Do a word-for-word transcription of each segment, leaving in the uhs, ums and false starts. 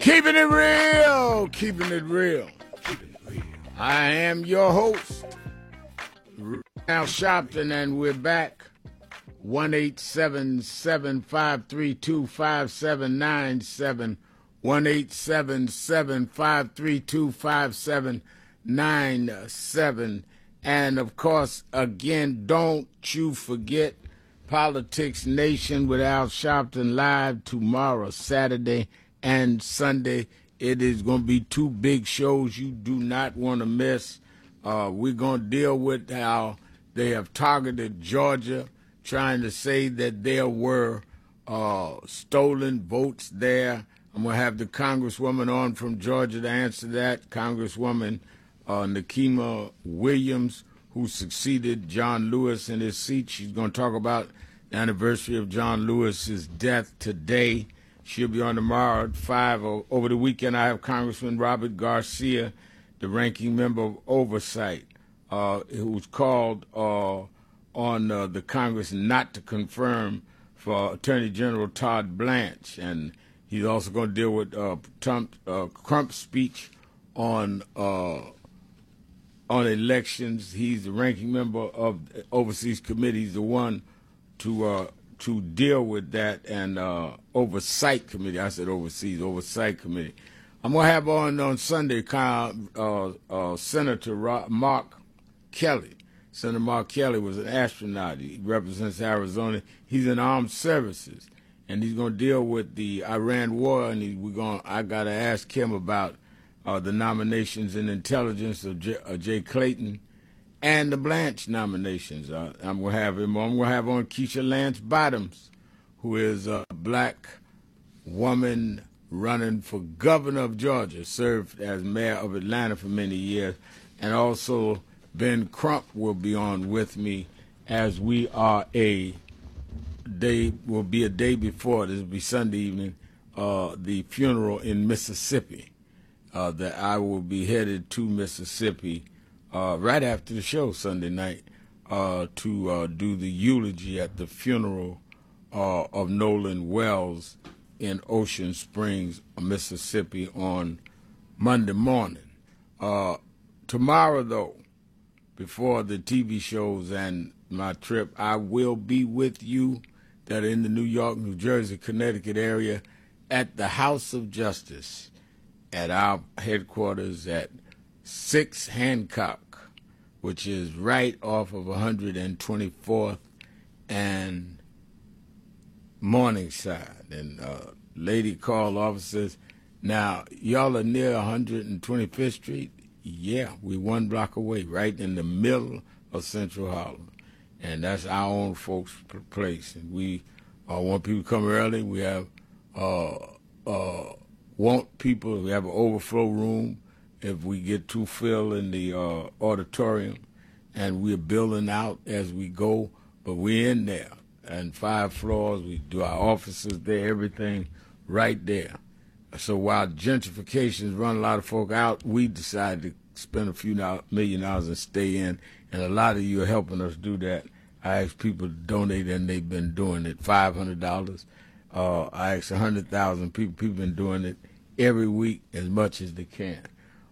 Keeping it real, keeping it real. I am your host, Al Sharpton, and we're back. one eight seven seven, five three two, five seven nine seven. one eight seven seven, five three two, five seven nine seven. And, of course, again, don't you forget Politics Nation with Al Sharpton live tomorrow, Saturday and Sunday. It is going to be two big shows you do not want to miss. Uh, we're going to deal with how they have targeted Georgia, trying to say that there were uh, stolen votes there. I'm going to have the Congresswoman on from Georgia to answer that, Congresswoman uh, Nikema Williams, who succeeded John Lewis in his seat. She's going to talk about the anniversary of John Lewis's death today. She'll be on tomorrow at five. Over the weekend, I have Congressman Robert Garcia, the ranking member of Oversight, uh, who's called uh, on uh, the Congress not to confirm for Attorney General Todd Blanche. And he's also going to deal with uh, Trump, uh, Trump's speech on uh, on elections. He's the ranking member of the Overseas Committee. He's the one to uh, to deal with that, and uh, Oversight Committee. I said Overseas, Oversight Committee. I'm going to have on on Sunday uh, uh, Senator Mark Kelly. Senator Mark Kelly was an astronaut. He represents Arizona. He's in armed services, and he's going to deal with the Iran war, and he, we're going. I got to ask him about uh, the nominations in intelligence of J, uh, Jay Clayton and the Blanche nominations. Uh, I'm going to have him on. I'm going to have on Keisha Lance Bottoms, who is a black woman running for governor of Georgia, served as mayor of Atlanta for many years, and also Ben Crump will be on with me as we are a day, will be a day before, this will be Sunday evening, uh, the funeral in Mississippi, uh, that I will be headed to Mississippi Uh, right after the show Sunday night uh, to uh, do the eulogy at the funeral uh, of Nolan Wells in Ocean Springs, Mississippi on Monday morning. Uh, tomorrow, though, before the T V shows and my trip, I will be with you that are in the New York, New Jersey, Connecticut area at the House of Justice at our headquarters at six Hancock, which is right off of one hundred twenty-fourth and Morningside. And uh, lady called officers, now, y'all are near one hundred twenty-fifth Street? Yeah, we one block away, right in the middle of Central Harlem. And that's our own folks' place. And we uh, want people to come early. We have uh, uh, want people, we have an overflow room if we get too full in the uh, auditorium, and we're building out as we go, but we're in there. And five floors, we do our offices there, everything right there. So while gentrifications run a lot of folk out, we decided to spend a few million dollars and stay in, and a lot of you are helping us do that. I asked people to donate, and they've been doing it, five hundred dollars. Uh, I asked one hundred thousand people. People have been doing it every week as much as they can.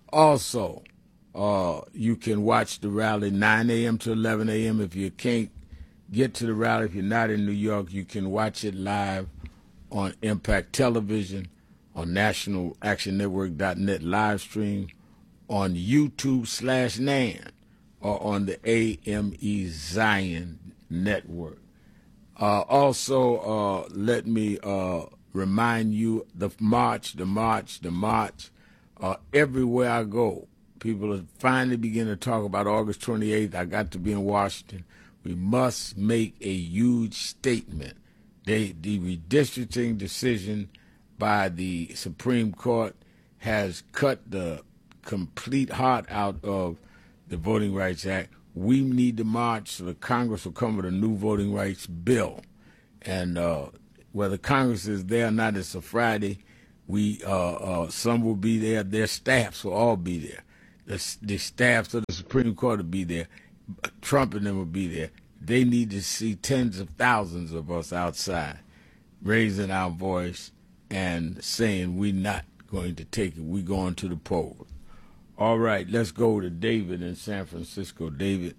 Also, uh, you can watch the rally nine a.m. to eleven a.m. If you can't get to the rally, if you're not in New York, you can watch it live on Impact Television, on National Action Network dot net live stream, on YouTube slash Nan, or on the A M E Zion Network. Uh, also, uh, let me uh, remind you, the march, the march, the march, Uh, everywhere I go, people are finally beginning to talk about August twenty-eighth. I got to be in Washington. We must make a huge statement. They, the redistricting decision by the Supreme Court has cut the complete heart out of the Voting Rights Act. We need to march so the Congress will come with a new voting rights bill. And uh, whether Congress is there or not, it's a Friday. We uh, uh, some will be there. Their staffs will all be there. The, the staffs of the Supreme Court will be there. Trump and them will be there. They need to see tens of thousands of us outside raising our voice and saying we're not going to take it. We're going to the polls. All right, let's go to David in San Francisco. David.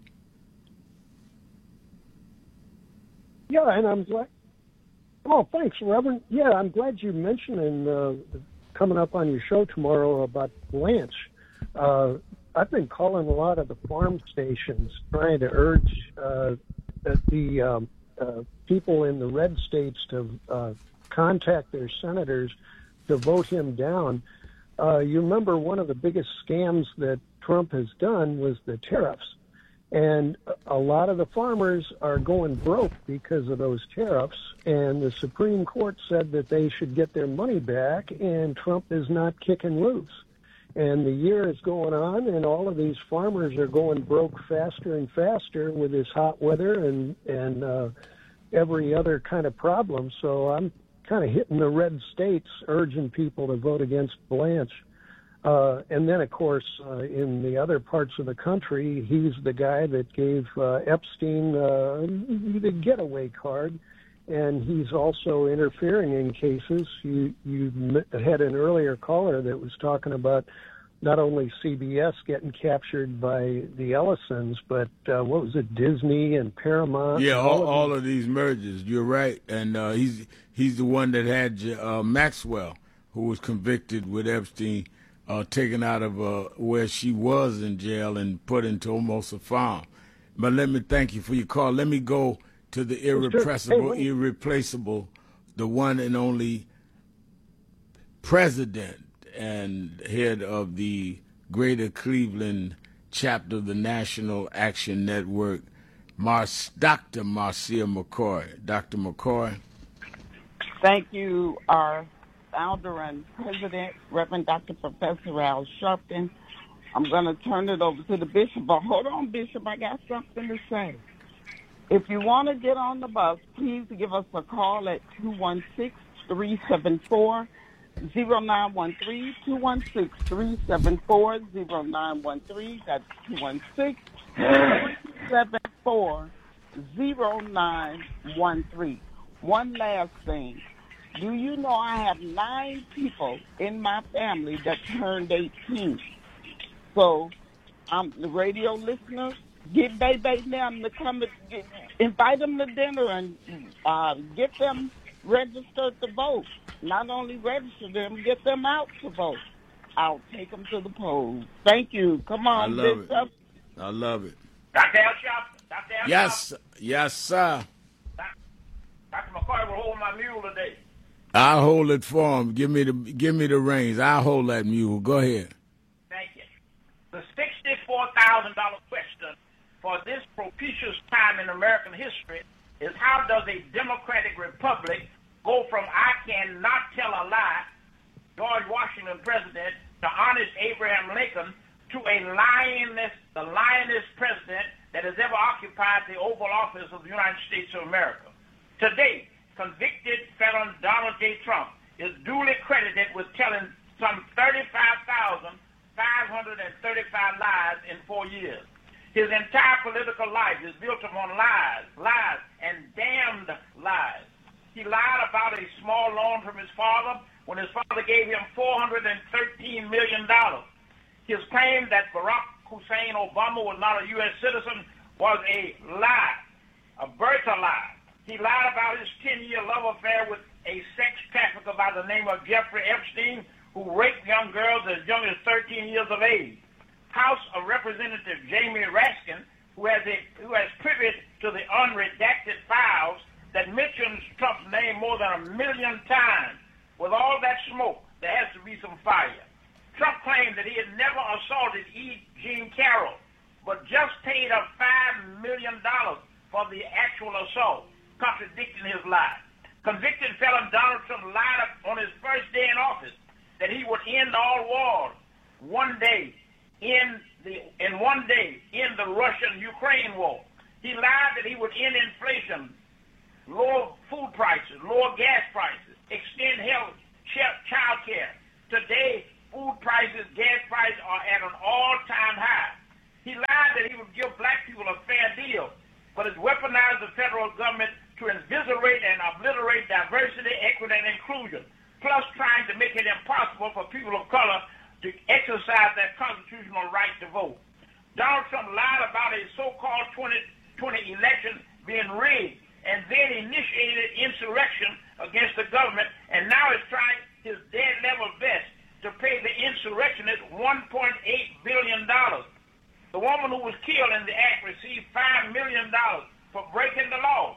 Yeah, and I'm glad. Oh, thanks, Reverend. Yeah, I'm glad you mentioned uh, coming up on your show tomorrow about Blanche. Uh, I've been calling a lot of the farm stations trying to urge uh, the um, uh, people in the red states to uh, contact their senators to vote him down. Uh, you remember one of the biggest scams that Trump has done was the tariffs. And a lot of the farmers are going broke because of those tariffs, and the Supreme Court said that they should get their money back, and Trump is not kicking loose. And the year is going on, and all of these farmers are going broke faster and faster with this hot weather and, and uh, every other kind of problem. So I'm kind of hitting the red states, urging people to vote against Blanche. Uh, and then, of course, uh, in the other parts of the country, he's the guy that gave uh, Epstein uh, the getaway card, and he's also interfering in cases. You, you had an earlier caller that was talking about not only C B S getting captured by the Ellisons, but uh, what was it, Disney and Paramount? Yeah, and all, all, of, all of these mergers. You're right, and uh, he's he's the one that had uh, Maxwell, who was convicted with Epstein. Uh, taken out of uh, where she was in jail and put into almost a farm. But let me thank you for your call. Let me go to the irrepressible, hey, irreplaceable, the one and only president and head of the Greater Cleveland chapter of the National Action Network, Mar- Doctor Marcia McCoy. Doctor McCoy. Thank you, our founder and president, Reverend Doctor Professor Al Sharpton. I'm going to turn it over to the bishop. But hold on, Bishop, I got something to say. If you want to get on the bus, please give us a call at two one six, three seven four, zero nine one three, two one six, three seven four, zero nine one three. That's two one six, three seven four, zero nine one three. One last thing. Do you know I have nine people in my family that turned eighteen? So, um, the radio listeners, get baby them to come, get, invite them to dinner and uh, get them registered to vote. Not only register them, get them out to vote. I'll take them to the polls. Thank you. Come on, I love Bishop. it. I love it. Doctor Al Sharpton. Doctor Al Yes, Sharpton. yes, sir. Doctor McCoy will hold my mule today. I'll hold it for him. Give me the give me the reins. I'll hold that mule. Go ahead. Thank you. The sixty-four thousand dollars question for this propitious time in American history is, how does a democratic republic go from I cannot tell a lie, George Washington president, to honest Abraham Lincoln, to a lioness, the lioness president that has ever occupied the Oval Office of the United States of America? Today, convicted felon Donald J. Trump is duly credited with telling some thirty-five thousand five hundred thirty-five lies in four years. His entire political life is built upon lies, lies, and damned lies. He lied about a small loan from his father when his father gave him four hundred thirteen million dollars. His claim that Barack Hussein Obama was not a U S citizen was a lie, a Bertha lie. He lied about his ten-year love affair with a sex trafficker by the name of Jeffrey Epstein, who raped young girls as young as thirteen years of age. House of Representative Jamie Raskin, who has a, who has privy to the unredacted files that mentions Trump's name more than a million times. With all that smoke, there has to be some fire. Trump claimed that he had never assaulted E. Jean Carroll, but just paid her five million dollars for the actual assault, contradicting his lie. Convicted felon Donald Trump lied on his first day in office that he would end all wars one day in the in one day in the Russian-Ukraine war. He lied that he would end inflation, lower food prices, lower gas prices, extend health, child care. Today, food prices, gas prices are at an all-time high. He lied that he would give black people a fair deal, but has weaponized the federal government to eviscerate and obliterate diversity, equity, and inclusion. plus trying to make it impossible for people of color to exercise their constitutional right to vote. Donald Trump lied about a so-called twenty twenty election being rigged and then initiated insurrection against the government, and now is trying his dead level best to pay the insurrectionists one point eight billion dollars. The woman who was killed in the act received five million dollars for breaking the law.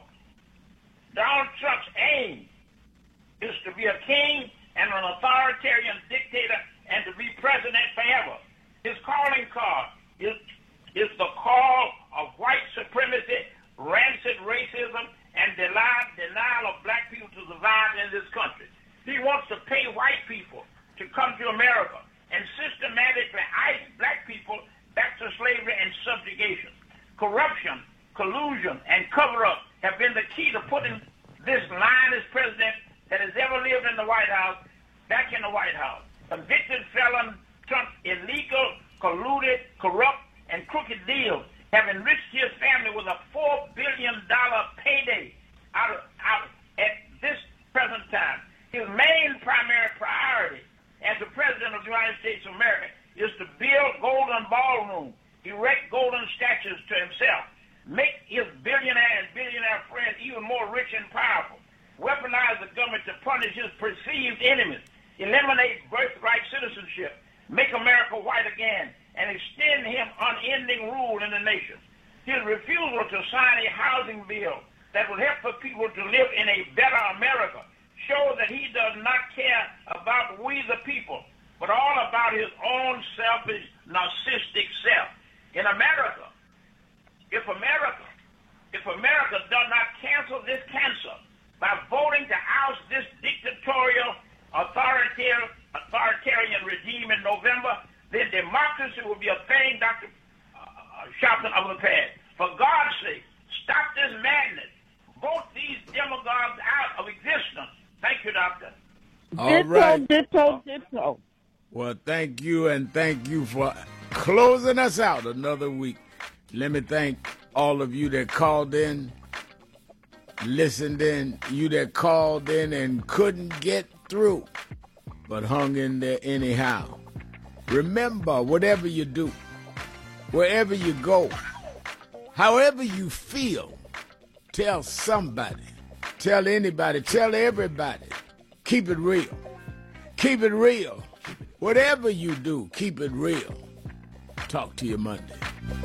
Donald Trump's aim is to be a king and an authoritarian dictator and to be president forever. His calling card is, is the call of white supremacy, rancid racism, and denial, denial of black people to survive in this country. He wants to pay white people to come to America and systematically ice black people back to slavery and subjugation. Corruption, collusion, and cover-up have been the key to putting this lioness president that has ever lived in the White House back in the White House. Convicted felon Trump's illegal, colluded, corrupt, and crooked deals have enriched his family with a four billion dollars payday out of, out at this present time. His main primary priority as the President of the United States of America is to build golden ballrooms, erect golden statues to himself, make his billionaire and billionaire friends even more rich and powerful, weaponize the government to punish his perceived enemies, eliminate birthright citizenship, make America white again, and extend him unending rule in the nation. His refusal to sign a housing bill that would help for people to live in a better America shows that he does not care about we the people, but all about his own selfish, narcissistic self. In America, if America, if America does not cancel this cancer by voting to oust this dictatorial, authoritarian, authoritarian regime in November, then democracy will be a thing, Doctor Uh, Sharpton, of the past. For God's sake, stop this madness. Vote these demagogues out of existence. Thank you, Doctor. All ditto, right. ditto, ditto. Well, thank you, and thank you for closing us out another week. Let me thank all of you that called in, listened in, you that called in and couldn't get through, but hung in there anyhow. Remember, whatever you do, wherever you go, however you feel, tell somebody, tell anybody, tell everybody. Keep it real. Keep it real. Whatever you do, keep it real. Talk to you Monday.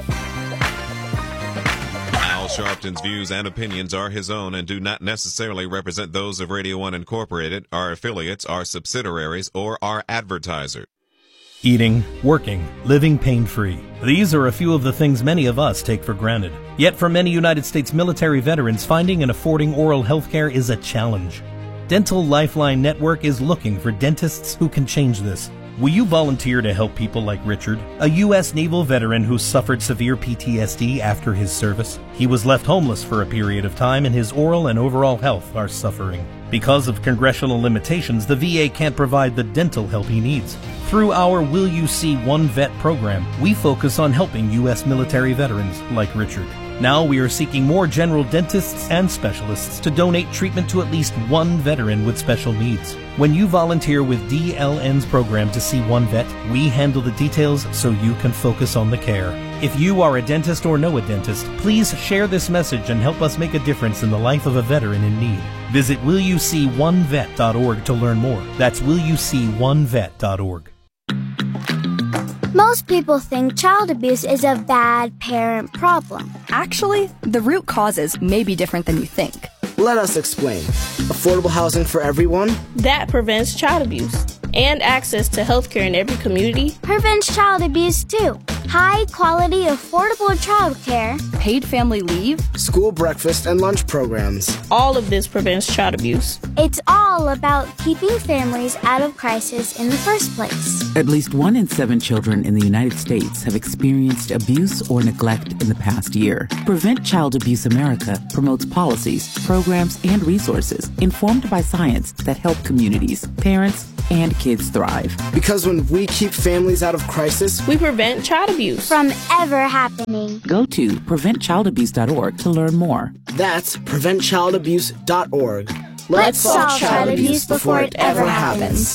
Al Sharpton's views and opinions are his own and do not necessarily represent those of Radio One Incorporated, our affiliates, our subsidiaries, or our advertisers. Eating, working, living pain-free. These are a few of the things many of us take for granted. Yet for many United States military veterans, finding and affording oral health care is a challenge. Dental Lifeline Network is looking for dentists who can change this. Will you volunteer to help people like Richard, a U S naval veteran who suffered severe P T S D after his service? He was left homeless for a period of time, and his oral and overall health are suffering. Because of congressional limitations, the V A can't provide the dental help he needs. Through our Will You See One Vet program, we focus on helping U S military veterans like Richard. Now we are seeking more general dentists and specialists to donate treatment to at least one veteran with special needs. When you volunteer with D L N's program to see one vet, we handle the details so you can focus on the care. If you are a dentist or know a dentist, please share this message and help us make a difference in the life of a veteran in need. Visit will you see one vet dot org to learn more. That's will you see one vet dot org. Most people think child abuse is a bad parent problem. Actually, the root causes may be different than you think. Let us explain. Affordable housing for everyone? That prevents child abuse. And access to health care in every community prevents child abuse too. High quality, affordable child care, paid family leave, school breakfast and lunch programs. All of this prevents child abuse. It's all about keeping families out of crisis in the first place. At least one in seven children in the United States have experienced abuse or neglect in the past year. Prevent Child Abuse America promotes policies, programs, and resources informed by science that help communities, parents, and kids thrive. Because when we keep families out of crisis, we prevent child abuse from ever happening. Go to prevent child abuse dot org to learn more. That's prevent child abuse dot org. Let's solve child abuse before it ever happens.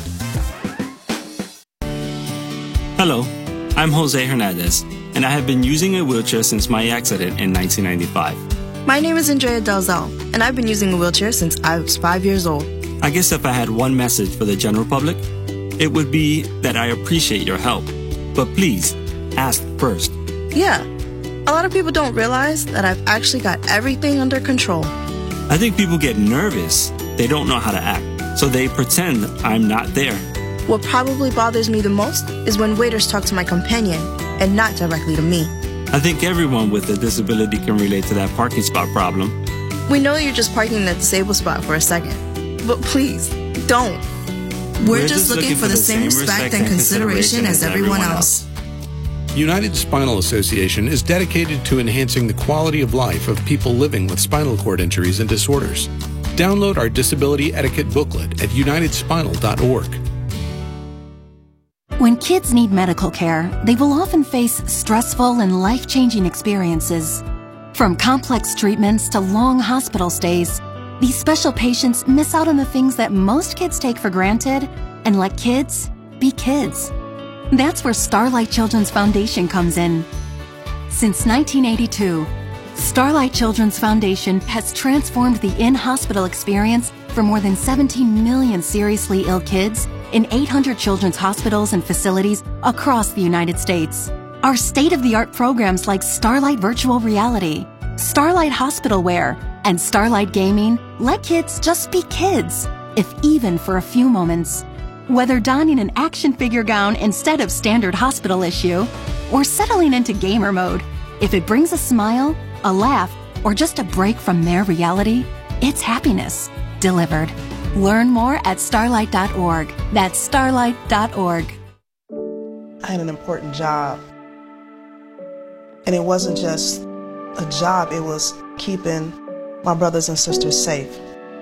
Hello, I'm Jose Hernandez, and I have been using a wheelchair since my accident in nineteen ninety-five. My name is Andrea Dalzell, and I've been using a wheelchair since I was five years old. I guess if I had one message for the general public, it would be that I appreciate your help. But please, ask first. Yeah, a lot of people don't realize that I've actually got everything under control. I think people get nervous. They don't know how to act, so they pretend I'm not there. What probably bothers me the most is when waiters talk to my companion and not directly to me. I think everyone with a disability can relate to that parking spot problem. We know you're just parking in the disabled spot for a second, but please, don't. We're, We're just, just looking, looking for the same respect and consideration as everyone else. United Spinal Association is dedicated to enhancing the quality of life of people living with spinal cord injuries and disorders. Download our disability etiquette booklet at united spinal dot org. When kids need medical care, they will often face stressful and life-changing experiences. From complex treatments to long hospital stays, these special patients miss out on the things that most kids take for granted and let kids be kids. That's where Starlight Children's Foundation comes in. Since nineteen eighty-two, Starlight Children's Foundation has transformed the in-hospital experience for more than seventeen million seriously ill kids in eight hundred children's hospitals and facilities across the United States. Our state-of-the-art programs like Starlight Virtual Reality, Starlight Hospital Wear, and Starlight Gaming let kids just be kids, if even for a few moments. Whether donning an action figure gown instead of standard hospital issue, or settling into gamer mode, if it brings a smile, a laugh, or just a break from their reality, it's happiness delivered. Learn more at starlight dot org. That's starlight dot org. I had an important job. And it wasn't just a job, it was keeping my brothers and sisters safe.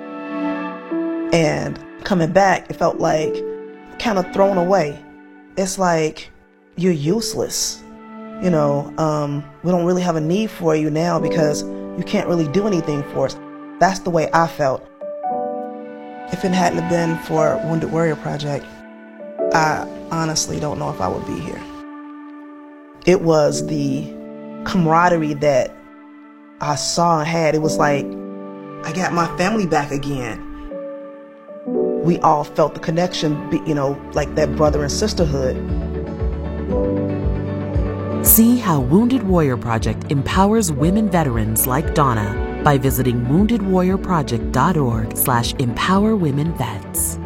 And coming back, it felt like kind of thrown away. It's like you're useless. You know, um, we don't really have a need for you now because you can't really do anything for us. That's the way I felt. If it hadn't been for Wounded Warrior Project, I honestly don't know if I would be here. It was the camaraderie that I saw and had. It was like I got my family back again. We all felt the connection, you know, like that brother and sisterhood. See how Wounded Warrior Project empowers women veterans like Donna by visiting wounded warrior project dot org slash empower women vets.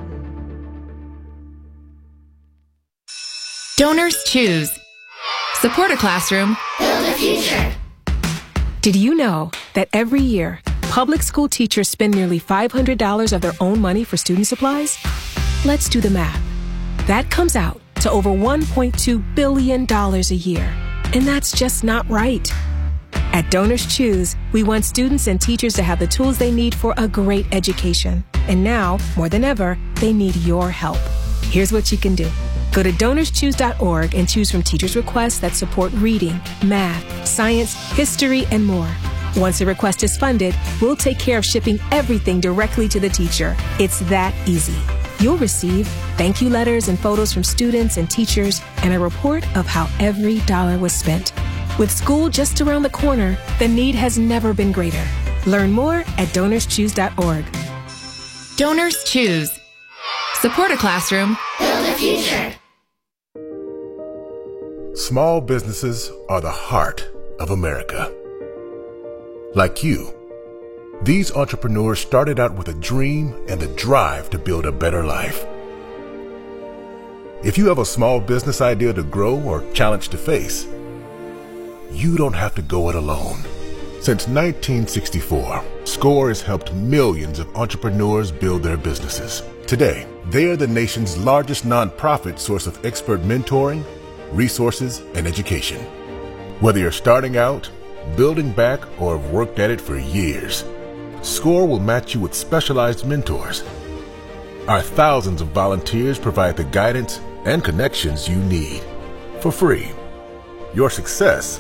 Donors choose. Support a classroom. Build a future. Did you know that every year, public school teachers spend nearly five hundred dollars of their own money for student supplies? Let's do the math. That comes out to over one point two billion dollars a year. And that's just not right. At Donors Choose, we want students and teachers to have the tools they need for a great education. And now, more than ever, they need your help. Here's what you can do. Go to donors choose dot org and choose from teachers' requests that support reading, math, science, history, and more. Once a request is funded, we'll take care of shipping everything directly to the teacher. It's that easy. You'll receive thank you letters and photos from students and teachers and a report of how every dollar was spent. With school just around the corner, the need has never been greater. Learn more at donors choose dot org. Donors Choose. Support a classroom. Build a future. Small businesses are the heart of America. Like you, these entrepreneurs started out with a dream and the drive to build a better life. If you have a small business idea to grow or challenge to face, you don't have to go it alone. Since nineteen sixty-four, SCORE has helped millions of entrepreneurs build their businesses. Today, they are the nation's largest nonprofit source of expert mentoring, resources, and education. Whether you're starting out, building back, or have worked at it for years, SCORE will match you with specialized mentors. Our thousands of volunteers provide the guidance and connections you need for free. Your success